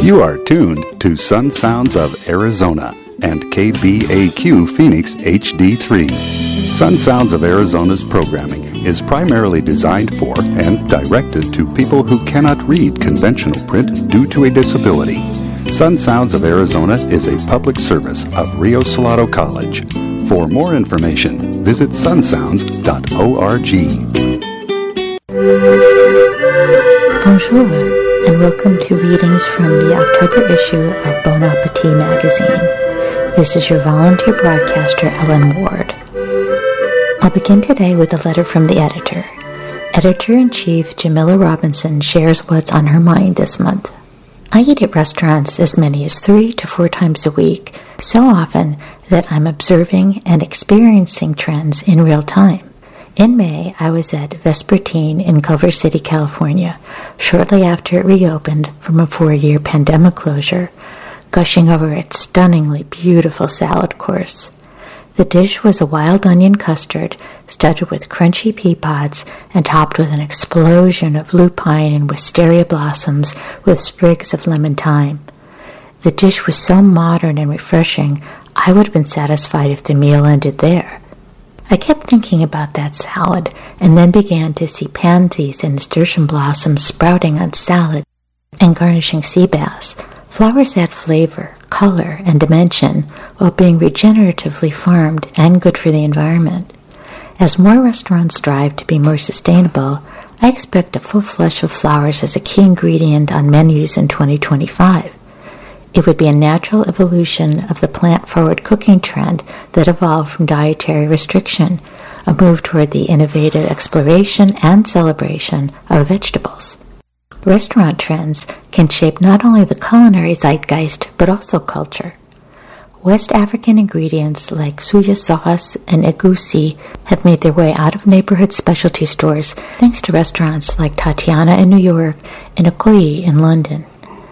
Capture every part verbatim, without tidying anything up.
You are tuned to Sun Sounds of Arizona and K B A Q Phoenix H D three. Sun Sounds of Arizona's programming is primarily designed for and directed to people who cannot read conventional print due to a disability. Sun Sounds of Arizona is a public service of Rio Salado College. For more information, visit sun sounds dot org. Bonjour, and welcome to readings from the October issue of Bon Appetit magazine. This is your volunteer broadcaster, Ellen Ward. I'll begin today with a letter from the editor. Editor-in-Chief Jamila Robinson shares what's on her mind this month. I eat at restaurants as many as three to four times a week, so often that I'm observing and experiencing trends in real time. In May, I was at Vespertine in Culver City, California, shortly after it reopened from a four-year pandemic closure, gushing over its stunningly beautiful salad course. The dish was a wild onion custard studded with crunchy pea pods and topped with an explosion of lupine and wisteria blossoms with sprigs of lemon thyme. The dish was so modern and refreshing, I would have been satisfied if the meal ended there. I kept thinking about that salad and then began to see pansies and nasturtium blossoms sprouting on salad and garnishing sea bass. Flowers add flavor, color, and dimension while being regeneratively farmed and good for the environment. As more restaurants strive to be more sustainable, I expect a full flush of flowers as a key ingredient on menus in twenty twenty-five. It would be a natural evolution of the plant-forward cooking trend that evolved from dietary restriction, a move toward the innovative exploration and celebration of vegetables. Restaurant trends can shape not only the culinary zeitgeist, but also culture. West African ingredients like suya sauce and egusi have made their way out of neighborhood specialty stores thanks to restaurants like Tatiana in New York and Okoye in London.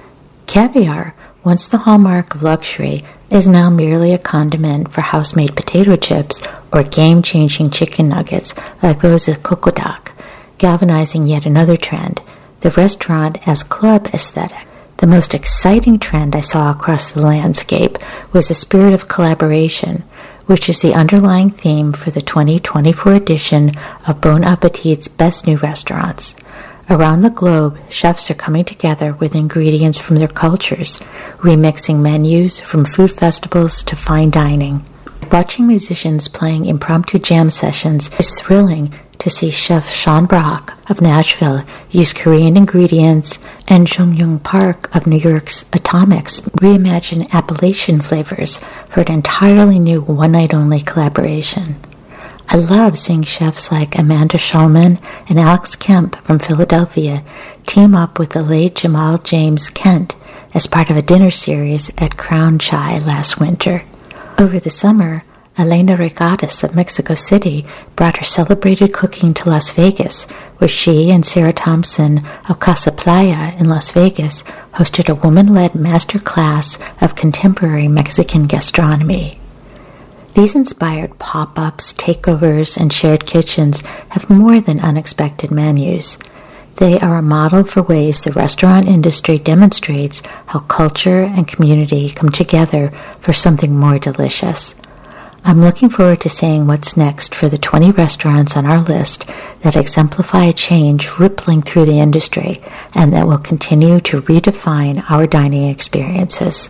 Caviar, once the hallmark of luxury, is now merely a condiment for house-made potato chips or game-changing chicken nuggets like those at Kokodak, galvanizing yet another trend, the restaurant as club aesthetic. The most exciting trend I saw across the landscape was a spirit of collaboration, which is the underlying theme for the twenty twenty-four edition of Bon Appetit's Best New Restaurants. Around the globe, chefs are coming together with ingredients from their cultures, remixing menus from food festivals to fine dining. Watching musicians playing impromptu jam sessions is thrilling to see Chef Sean Brock of Nashville use Korean ingredients and Jung Young Park of New York's Atomics reimagine Appalachian flavors for an entirely new one-night-only collaboration. I love seeing chefs like Amanda Shulman and Alex Kemp from Philadelphia team up with the late Jamal James Kent as part of a dinner series at Crown Chai last winter. Over the summer, Elena Regatas of Mexico City brought her celebrated cooking to Las Vegas, where she and Sarah Thompson of Casa Playa in Las Vegas hosted a woman-led master class of contemporary Mexican gastronomy. These inspired pop-ups, takeovers, and shared kitchens have more than unexpected menus. They are a model for ways the restaurant industry demonstrates how culture and community come together for something more delicious. I'm looking forward to seeing what's next for the twenty restaurants on our list that exemplify a change rippling through the industry and that will continue to redefine our dining experiences.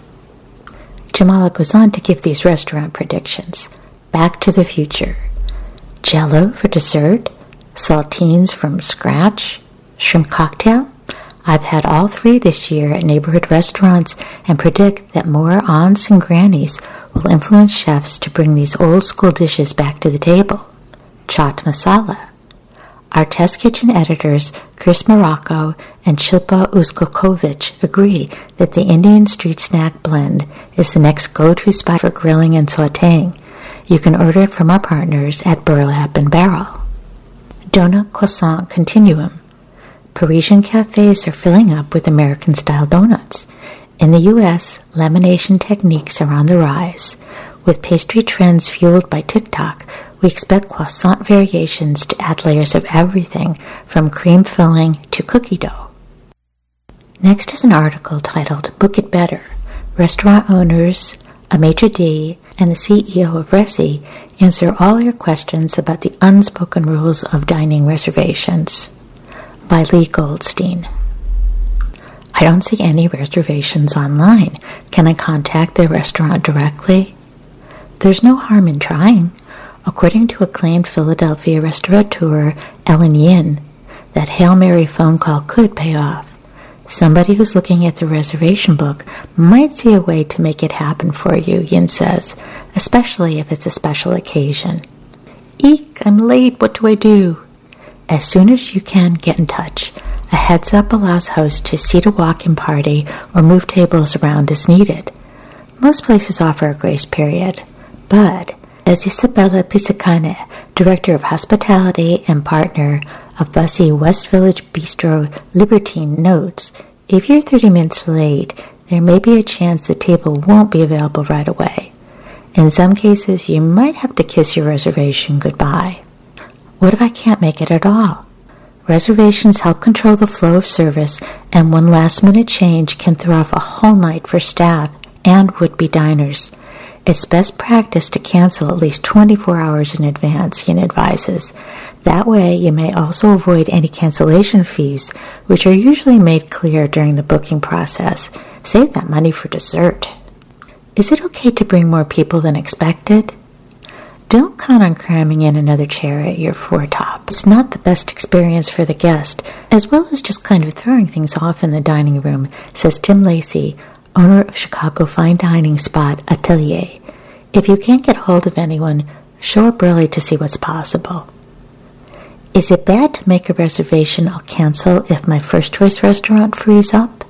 Jamala goes on to give these restaurant predictions. Back to the Future. Jell-O for dessert? Saltines from scratch? Shrimp cocktail? I've had all three this year at neighborhood restaurants and predict that more aunts and grannies will influence chefs to bring these old-school dishes back to the table. Chaat masala. Our test kitchen editors, Chris Morocco and Shilpa Uskokovic, agree that the Indian street snack blend is the next go-to spot for grilling and sautéing. You can order it from our partners at Burlap and Barrel. Donut Croissant Continuum. Parisian cafes are filling up with American-style donuts. In the U S, lamination techniques are on the rise. With pastry trends fueled by TikTok, we expect croissant variations to add layers of everything from cream filling to cookie dough. Next is an article titled Book It Better. Restaurant owners, a maitre d', and the C E O of Resy answer all your questions about the unspoken rules of dining reservations. By Lee Goldstein. I don't see any reservations online. Can I contact the restaurant directly? There's no harm in trying. According to acclaimed Philadelphia restaurateur Ellen Yin, that Hail Mary phone call could pay off. Somebody who's looking at the reservation book might see a way to make it happen for you, Yin says, especially if it's a special occasion. Eek, I'm late, what do I do? As soon as you can, get in touch. A heads up allows hosts to seat a walk-in party or move tables around as needed. Most places offer a grace period, but as Isabella Pisacane, Director of Hospitality and partner of Bussy West Village Bistro Libertine, notes, if you're thirty minutes late, there may be a chance the table won't be available right away. In some cases, you might have to kiss your reservation goodbye. What if I can't make it at all? Reservations help control the flow of service, and one last-minute change can throw off a whole night for staff and would-be diners. It's best practice to cancel at least twenty-four hours in advance, Yin advises. That way, you may also avoid any cancellation fees, which are usually made clear during the booking process. Save that money for dessert. Is it okay to bring more people than expected? Don't count on cramming in another chair at your foretop. It's not the best experience for the guest, as well as just kind of throwing things off in the dining room, says Tim Lacey, owner of Chicago fine dining spot Atelier. If you can't get hold of anyone, show up early to see what's possible. Is it bad to make a reservation I'll cancel if my first choice restaurant frees up?